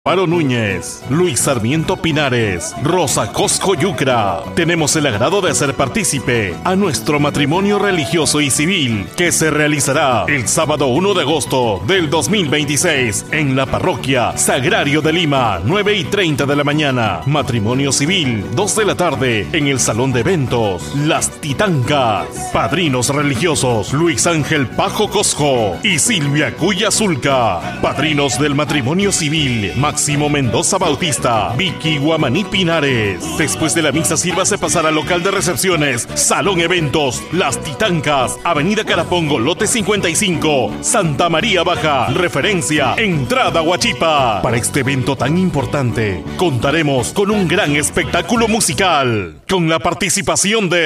Paro Núñez, Luis Sarmiento Pinares, Rosa Cosco Yucra. Tenemos el agrado de hacer partícipe a nuestro matrimonio religioso y civil que se realizará el sábado 1 de agosto del 2026 en la parroquia Sagrario de Lima, 9:30 de la mañana. Matrimonio civil, 2 de la tarde en el Salón de Eventos Las Titancas. Padrinos religiosos Luis Ángel Pajo Cosco y Silvia Cuya Zulca. Padrinos del matrimonio civil Máximo Mendoza Bautista, Vicky Guamaní Pinares. Después de la misa sírvase pasar al local de recepciones, Salón Eventos Las Titancas, Avenida Carapongo, lote 55, Santa María Baja. Referencia, entrada Huachipa. Para este evento tan importante, contaremos con un gran espectáculo musical, con la participación de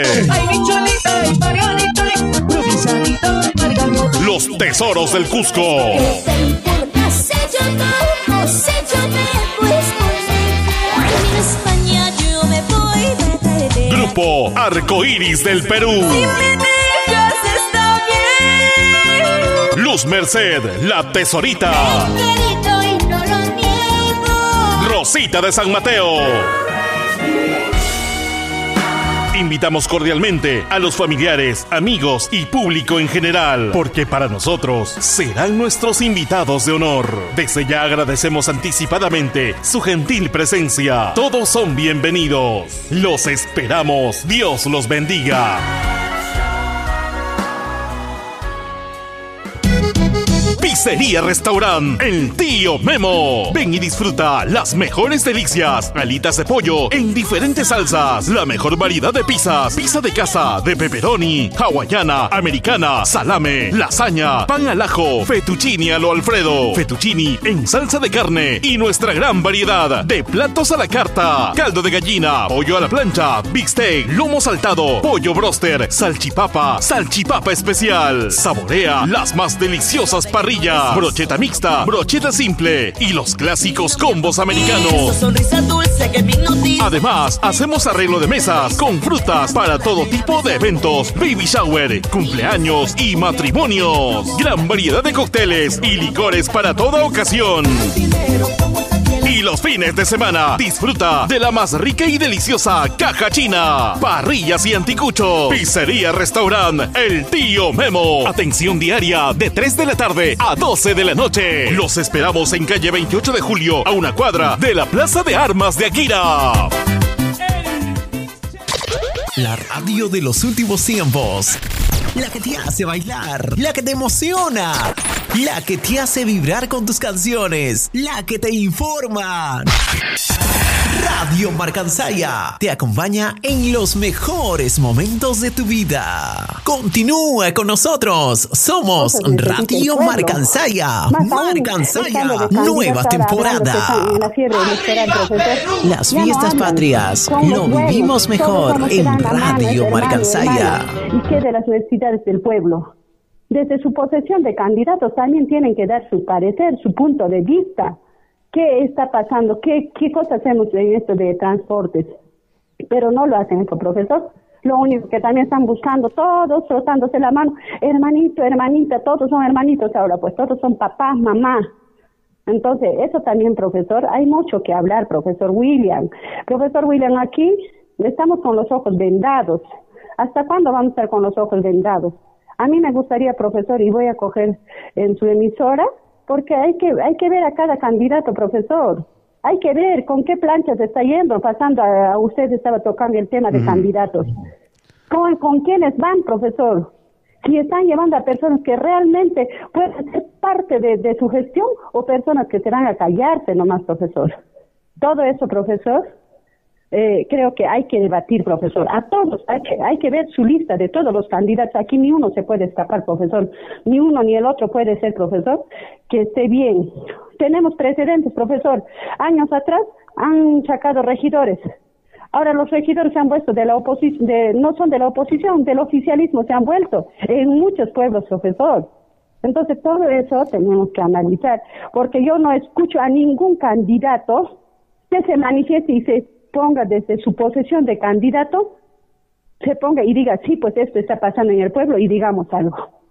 Los Tesoros del Cusco, Grupo Arcoíris del Perú, Luz Merced, La Tesorita, Rosita de San Mateo. Invitamos cordialmente a los familiares, amigos y público en general, porque para nosotros serán nuestros invitados de honor. Desde ya agradecemos anticipadamente su gentil presencia. Todos son bienvenidos. Los esperamos. Dios los bendiga. Pizzería Restaurant El Tío Memo. Ven y disfruta las mejores delicias. Alitas de pollo en diferentes salsas. La mejor variedad de pizzas. Pizza de casa, de pepperoni, hawaiana, americana, salame, lasaña, pan al ajo, fettuccini a lo Alfredo, fettuccini en salsa de carne y nuestra gran variedad de platos a la carta. Caldo de gallina, pollo a la plancha, bistec, lomo saltado, pollo broster, salchipapa especial. Saborea las más deliciosas parrillas, brocheta mixta, brocheta simple y los clásicos combos americanos. Además, hacemos arreglo de mesas con frutas para todo tipo de eventos, baby shower, cumpleaños y matrimonios. Gran variedad de cócteles y licores para toda ocasión. Y los fines de semana, disfruta de la más rica y deliciosa caja china, parrillas y anticuchos. Pizzería Restaurant El Tío Memo. Atención diaria de 3 de la tarde a 12 de la noche. Los esperamos en calle 28 de Julio, a una cuadra de la Plaza de Armas de Aguira. La radio de los últimos tiempos. La que te hace bailar, la que te emociona, la que te hace vibrar con tus canciones, la que te informa. Radio Marcansaya te acompaña en los mejores momentos de tu vida. Continúa con nosotros. Somos Radio Marcansaya. Marcansaya, nueva temporada. Las fiestas patrias lo vivimos mejor en Radio Marcansaya. ¿Y qué de las necesidades del pueblo? Desde su posesión de candidatos también tienen que dar su parecer, su punto de vista. ¿Qué está pasando? ¿Qué cosas hacemos en esto de transportes? Pero no lo hacen eso, profesor. Lo único que también están buscando, todos frotándose la mano. Hermanito, hermanita, todos son hermanitos ahora, pues todos son papá, mamá. Entonces, eso también, profesor, hay mucho que hablar, profesor William. Profesor William, aquí estamos con los ojos vendados. ¿Hasta cuándo vamos a estar con los ojos vendados? A mí me gustaría, profesor, y voy a coger en su emisora, porque hay que ver a cada candidato, profesor. Hay que ver con qué plancha se está yendo, pasando a usted estaba tocando el tema de candidatos. ¿Con quiénes van, profesor? Si están llevando a personas que realmente pueden ser parte de su gestión o personas que se van a callarse nomás, profesor. Todo eso, profesor, creo que hay que debatir, profesor. A todos hay que ver su lista de todos los candidatos. Aquí ni uno se puede escapar, profesor. Ni uno ni el otro puede ser, profesor, que esté bien. Tenemos precedentes, profesor. Años atrás han sacado regidores. Ahora los regidores se han vuelto de la oposición, no son de la oposición, del oficialismo se han vuelto en muchos pueblos, profesor. Entonces todo eso tenemos que analizar, porque yo no escucho a ningún candidato que se manifieste y se ponga desde su posesión de candidato, se ponga y diga, sí, pues esto está pasando en el pueblo y digamos algo.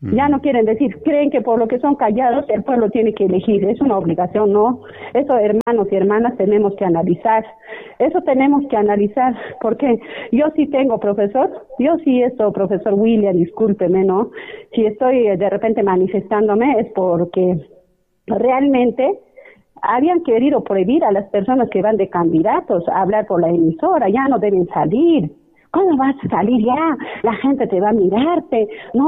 Ya no quieren decir, creen que por lo que son callados el pueblo tiene que elegir, es una obligación, no. Eso, hermanos y hermanas, tenemos que analizar. Eso tenemos que analizar, porque yo sí tengo profesor, profesor William, discúlpeme, ¿no? Si estoy de repente manifestándome es porque realmente habían querido prohibir a las personas que van de candidatos a hablar por la emisora, ya no deben salir. ¿Cómo vas a salir ya? La gente te va a mirarte,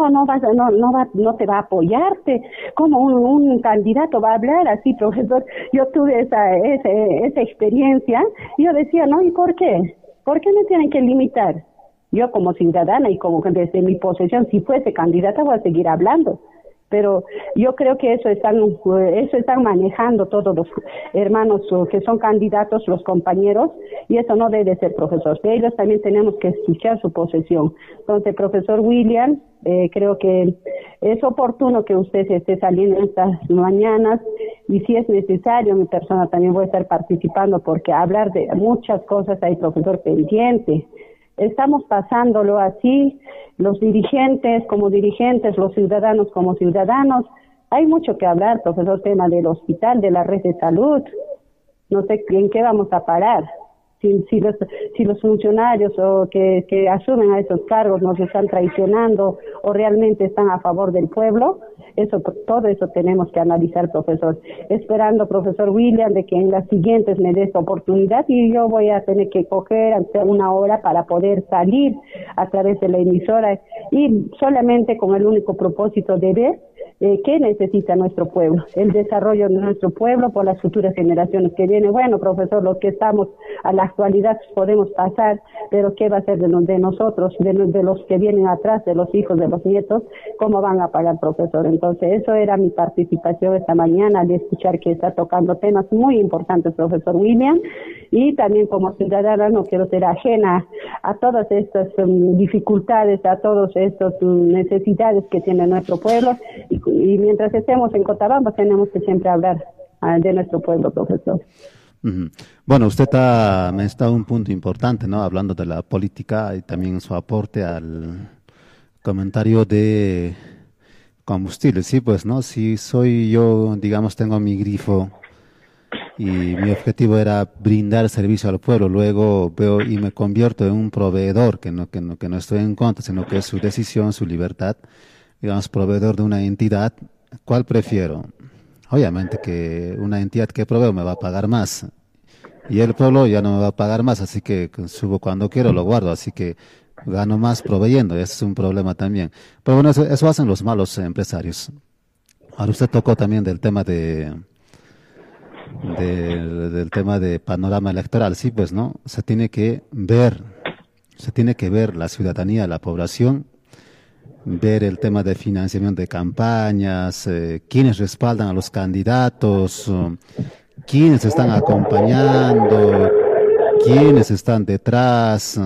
no te va a apoyarte. ¿Cómo un candidato va a hablar así, profesor? Yo tuve esa experiencia, y yo decía, no, ¿y por qué? ¿Por qué me tienen que limitar? Yo como ciudadana y como desde mi posesión, si fuese candidata, voy a seguir hablando. Pero yo creo que eso están manejando todos los hermanos que son candidatos, los compañeros, y eso no debe ser, profesor. De ellos también tenemos que escuchar su posesión. Entonces, profesor William, creo que es oportuno que usted esté saliendo estas mañanas, y si es necesario, mi persona también voy a estar participando, porque hablar de muchas cosas hay, profesor, pendiente. Estamos pasándolo así, los dirigentes como dirigentes, los ciudadanos como ciudadanos. Hay mucho que hablar, profesor, tema del hospital, de la red de salud. No sé en qué vamos a parar. Si los funcionarios que asumen a esos cargos nos están traicionando o realmente están a favor del pueblo, todo eso tenemos que analizar, profesor. Esperando, profesor William, de que en las siguientes me dé esta oportunidad, y yo voy a tener que coger una hora para poder salir a través de la emisora, y solamente con el único propósito de ver qué necesita nuestro pueblo, el desarrollo de nuestro pueblo por las futuras generaciones que vienen. Bueno, profesor, los que estamos a la actualidad podemos pasar, pero ¿qué va a ser de nosotros, de los que vienen atrás, de los hijos, de los nietos? ¿Cómo van a pagar, profesor? Entonces, eso era mi participación esta mañana, de escuchar que está tocando temas muy importantes, profesor William, y también como ciudadana no quiero ser ajena a todas estas dificultades, a todas estas necesidades que tiene nuestro pueblo, y mientras estemos en Cochabamba tenemos que siempre hablar de nuestro pueblo, profesor. Bueno, usted ha mencionado un punto importante, ¿no? Hablando de la política y también su aporte al comentario de combustible. Sí, pues, ¿no? Si soy yo, digamos, tengo mi grifo y mi objetivo era brindar servicio al pueblo, luego veo y me convierto en un proveedor, que no estoy en contra, sino que es su decisión, su libertad, digamos, proveedor de una entidad. ¿Cuál prefiero? Obviamente que una entidad que proveo me va a pagar más, y el pueblo ya no me va a pagar más, así que subo cuando quiero, lo guardo, así que gano más proveyendo. Ese es un problema también. Pero bueno, eso hacen los malos empresarios. Ahora usted tocó también del tema del tema de panorama electoral. Sí, pues, ¿no? Se tiene que ver la ciudadanía, la población, ver el tema de financiamiento de campañas, quiénes respaldan a los candidatos, quiénes están acompañando, quiénes están detrás,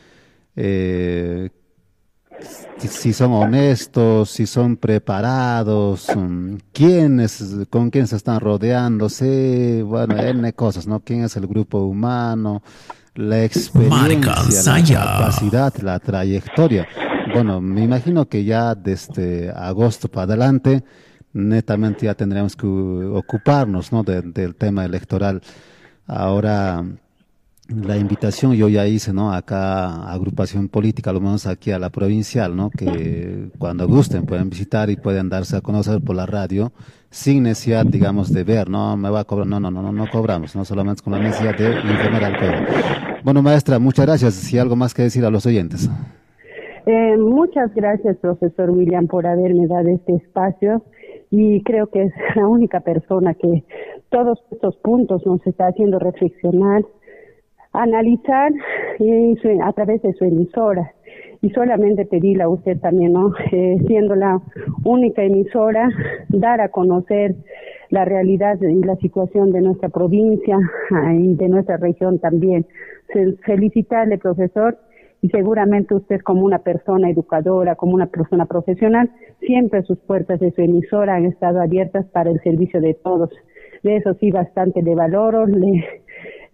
si son honestos, si son preparados, con quiénes están rodeándose, bueno, N cosas, ¿no? ¿Quién es el grupo humano? La experiencia, la capacidad, la trayectoria. Bueno, me imagino que ya desde agosto para adelante, netamente ya tendremos que ocuparnos, ¿no? del tema electoral. Ahora, la invitación yo ya hice, ¿no? Acá, agrupación política, lo menos aquí a la provincial, ¿no? Que cuando gusten pueden visitar y pueden darse a conocer por la radio, sin necesidad, digamos, de ver, ¿no? Me va a cobrar, no cobramos, ¿no? Solamente con la necesidad de informar al pueblo. Bueno, maestra, muchas gracias. Si algo más que decir a los oyentes. Muchas gracias, profesor William, por haberme dado este espacio, y creo que es la única persona que todos estos puntos nos está haciendo reflexionar, analizar a través de su emisora. Y solamente pedirle a usted también, ¿no? Siendo la única emisora, dar a conocer la realidad y la situación de nuestra provincia y de nuestra región también. Felicitarle, profesor, y seguramente usted, como una persona educadora, como una persona profesional, siempre sus puertas de su emisora han estado abiertas para el servicio de todos. De eso sí, bastante le valoro,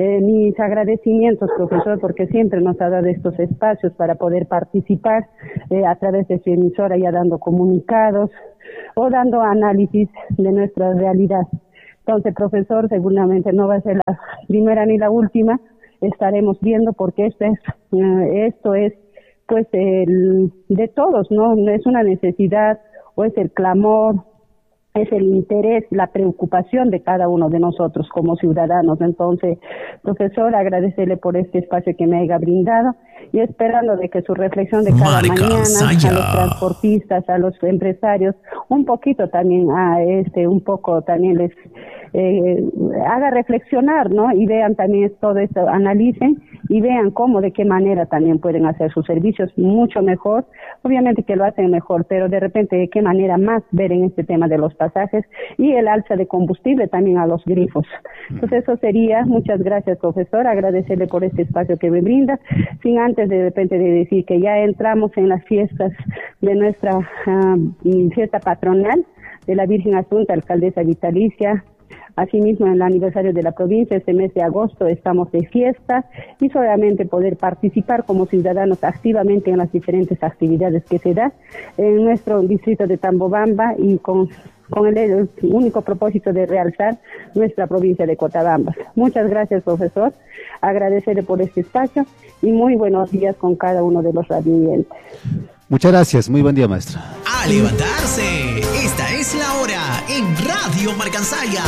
Mis agradecimientos, profesor, porque siempre nos ha dado estos espacios para poder participar a través de su emisora, ya dando comunicados o dando análisis de nuestra realidad. Entonces, profesor, seguramente no va a ser la primera ni la última, estaremos viendo porque esto es pues de todos, ¿no? No es una necesidad o es el clamor, es el interés, la preocupación de cada uno de nosotros como ciudadanos. Entonces, profesor, agradecerle por este espacio que me haya brindado y esperando de que su reflexión de cada mañana a los transportistas, a los empresarios, un poquito también un poco también les haga reflexionar, ¿no? Y vean también todo esto, analicen y vean cómo, de qué manera también pueden hacer sus servicios mucho mejor. Obviamente que lo hacen mejor, pero de repente de qué manera más ver en este tema de los pasajes y el alza de combustible también a los grifos. Entonces eso sería. Muchas gracias, profesor, agradecerle por este espacio que me brinda, sin antes de repente de decir que ya entramos en las fiestas de nuestra fiesta patronal de la Virgen Asunta, alcaldesa vitalicia. Asimismo, en el aniversario de la provincia, este mes de agosto, estamos de fiesta y solamente poder participar como ciudadanos activamente en las diferentes actividades que se da en nuestro distrito de Tambobamba y con el único propósito de realzar nuestra provincia de Cotabambas. Muchas gracias, profesor. Agradecerle por este espacio y muy buenos días con cada uno de los radioyentes. Muchas gracias, muy buen día, maestra. ¡A levantarse! Esta es la hora en Radio Marcansaya.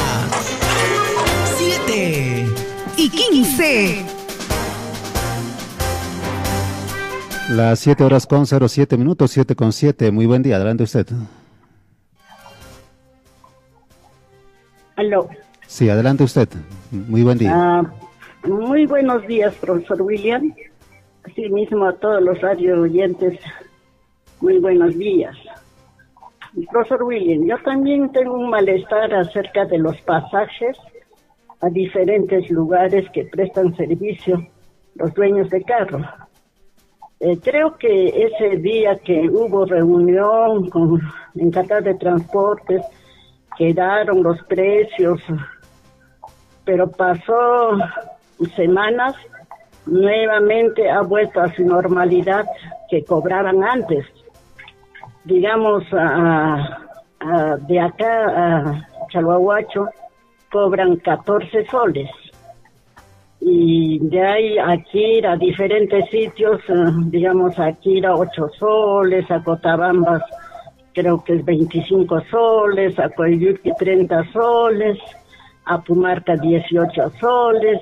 7:15. Las 7:07, 7:07. Muy buen día, adelante usted. Aló. Sí, adelante usted. Muy buen día. Muy buenos días, profesor William. Así mismo a todos los radio oyentes. Muy buenos días. Profesor William, yo también tengo un malestar acerca de los pasajes a diferentes lugares que prestan servicio los dueños de carro. Creo que ese día que hubo reunión con encargados de transportes, quedaron los precios, pero pasó semanas, nuevamente ha vuelto a su normalidad que cobraban antes. Digamos, de acá a Chalhuahuacho cobran 14 soles. Y de ahí a Quira, a diferentes sitios, digamos a Quira 8 soles, a Cotabambas creo que es 25 soles, a Coyuqui 30 soles, a Pumarca 18 soles.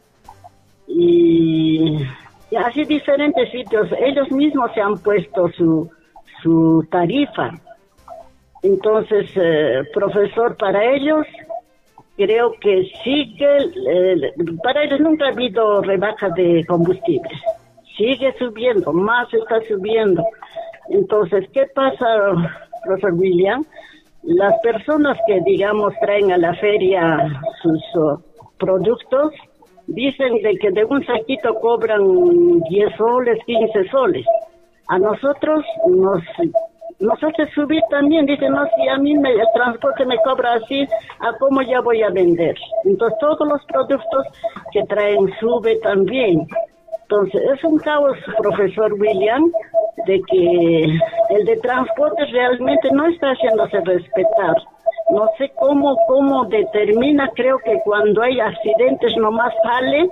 Y así diferentes sitios, ellos mismos se han puesto su tarifa. Entonces, profesor, para ellos, creo que para ellos nunca ha habido rebaja de combustible. Sigue subiendo, más está subiendo. Entonces, ¿qué pasa, profesor William? Las personas que, digamos, traen a la feria sus productos, dicen de que de un saquito cobran 10 soles, 15 soles. A nosotros nos hace subir también, dicen, no, si a mí el transporte me cobra así, ¿a cómo ya voy a vender? Entonces todos los productos que traen sube también. Entonces es un caos, profesor William, de que el de transporte realmente no está haciéndose respetar. No sé cómo determina, creo que cuando hay accidentes nomás sale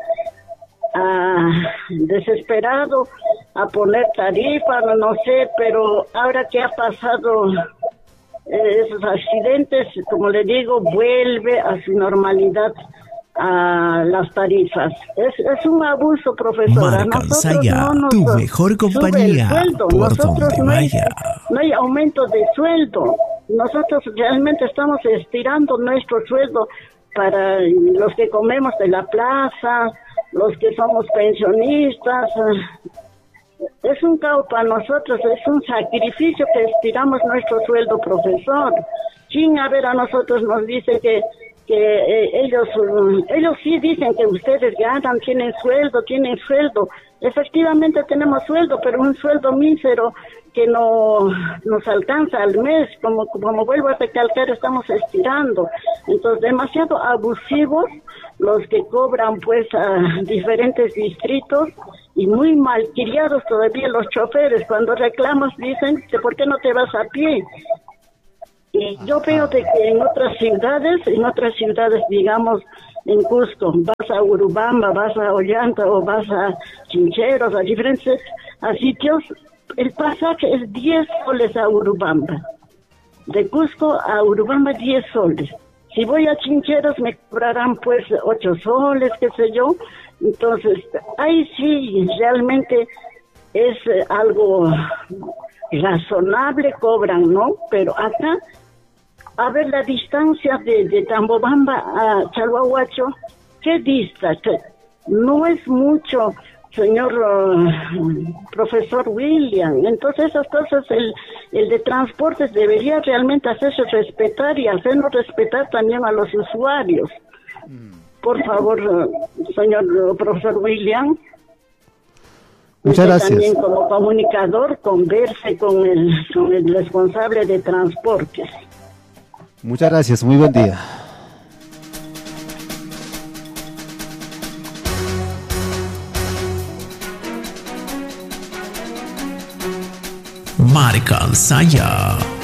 desesperado a poner tarifa, no sé, pero ahora que ha pasado esos accidentes, como le digo, vuelve a su normalidad a las tarifas. Es un abuso, profesora. Marcansaya, tu mejor compañía, por donde vaya. No hay aumento de sueldo. Nosotros realmente estamos estirando nuestro sueldo para los que comemos de la plaza, los que somos pensionistas. Es un caos para nosotros, es un sacrificio que estiramos nuestro sueldo, profesor. Sin haber a nosotros nos dice que ellos sí dicen que ustedes ganan, tienen sueldo. Efectivamente tenemos sueldo, pero un sueldo mísero que no nos alcanza al mes, como vuelvo a recalcar, estamos estirando. Entonces, demasiado abusivos los que cobran pues a diferentes distritos y muy malcriados todavía los choferes. Cuando reclamas dicen, ¿por qué no te vas a pie? Y yo veo de que en otras ciudades, digamos, en Cusco, vas a Urubamba, vas a Ollanta o vas a Chincheros, a diferentes sitios, el pasaje es 10 soles a Urubamba. De Cusco a Urubamba 10 soles. Si voy a Chincheros me cobrarán pues 8 soles, qué sé yo. Entonces, ahí sí, realmente es algo razonable, cobran, ¿no? Pero acá, a ver, la distancia de Tambobamba a Chalhuahuacho, ¿qué dista? No es mucho, señor profesor William. Entonces esas cosas, el de transportes debería realmente hacerse respetar y hacernos respetar también a los usuarios. Por favor, señor profesor William. Muchas gracias. También como comunicador converse con el responsable de transportes. Muchas gracias, muy buen día. Marca Saya.